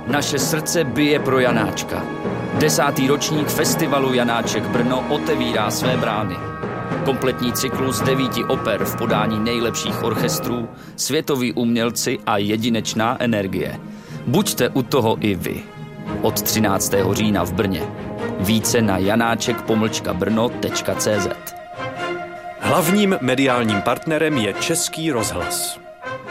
Naše srdce bije pro Janáčka. 10. ročník festivalu Janáček Brno otevírá své brány. Kompletní cyklus 9 oper v podání nejlepších orchestrů, světoví umělci a jedinečná energie. Buďte u toho i vy. Od 13. října v Brně. Více na janáček-brno.cz. Hlavním mediálním partnerem je Český rozhlas.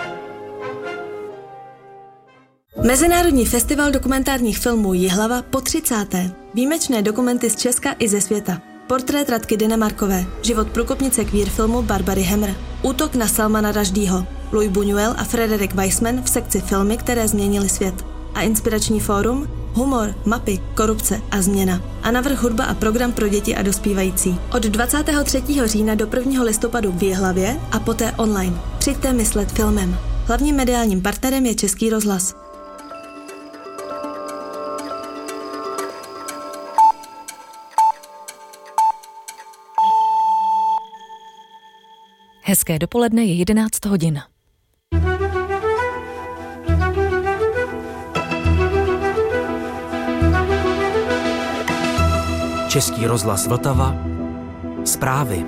Mezinárodní festival dokumentárních filmů Jihlava po 30. Výjimečné dokumenty z Česka i ze světa. Portrét Radky Dynemarkové, život průkopnice queer filmu Barbary Hemmer, útok na Salmana Rushdieho, Louis Buñuel a Frederick Wiseman v sekci Filmy, které změnily svět. A inspirační fórum Humor, mapy, korupce a změna. A navrch hudba a program pro děti a dospívající. Od 23. října do 1. listopadu v Jihlavě a poté online. Přijďte myslet filmem. Hlavním mediálním partnerem je Český rozhlas. Hezké dopoledne, je 11 hodin. Český rozhlas Vltava. Zprávy.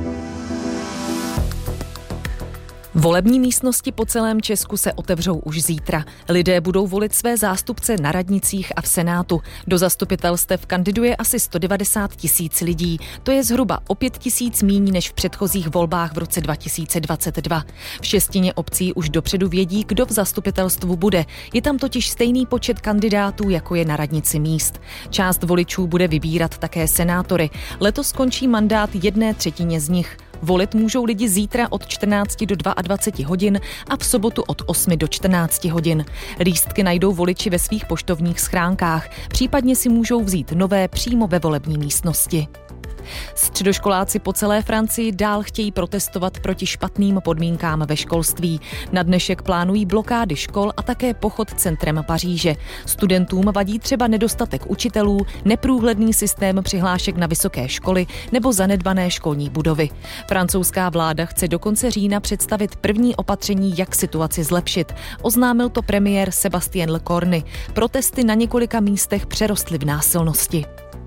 Volební místnosti po celém Česku se otevřou už zítra. Lidé budou volit své zástupce na radnicích a v Senátu. Do zastupitelstev kandiduje asi 190 000 lidí. To je zhruba o 5 000 míň než v předchozích volbách v roce 2022. V 6 obcí už dopředu vědí, kdo v zastupitelstvu bude. Je tam totiž stejný počet kandidátů, jako je na radnici míst. Část voličů bude vybírat také senátory. Letos skončí mandát 1/3 z nich. Volit můžou lidi zítra od 14 do 22 hodin a v sobotu od 8 do 14 hodin. Lístky najdou voliči ve svých poštovních schránkách, případně si můžou vzít nové přímo ve volební místnosti. Středoškoláci po celé Francii dál chtějí protestovat proti špatným podmínkám ve školství. Na dnešek plánují blokády škol a také pochod centrem Paříže. Studentům vadí třeba nedostatek učitelů, neprůhledný systém přihlášek na vysoké školy nebo zanedbané školní budovy. Francouzská vláda chce do konce října představit první opatření, jak situaci zlepšit. Oznámil to premiér Sébastien Lecornu. Protesty na několika místech přerostly v násilnosti.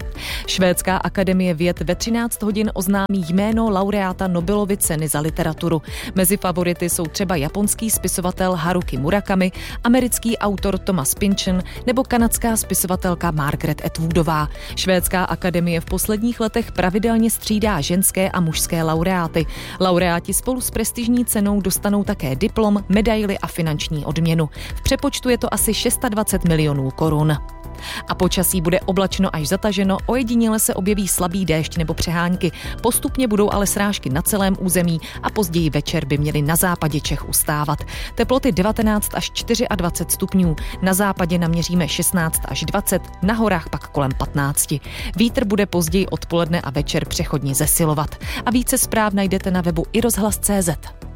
Švédská akademie věd ve 13 hodin oznámí jméno laureáta Nobelovy ceny za literaturu. Mezi favority jsou třeba japonský spisovatel Haruki Murakami, americký autor Thomas Pynchon nebo kanadská spisovatelka Margaret Atwoodová. Švédská akademie v posledních letech pravidelně střídá ženské a mužské laureáty. Laureáti spolu s prestižní cenou dostanou také diplom, medaili a finanční odměnu. V přepočtu je to asi 620 milionů korun. A počasí bude oblačno až zataženo, ojediněle se objeví slabý déšť nebo přehánky. Postupně budou ale srážky na celém území a později večer by měly na západě Čech ustávat. Teploty 19 až 24 stupňů. Na západě naměříme 16 až 20, na horách pak kolem 15. Vítr bude později odpoledne a večer přechodně zesilovat. A více zpráv najdete na webu iRozhlas.cz.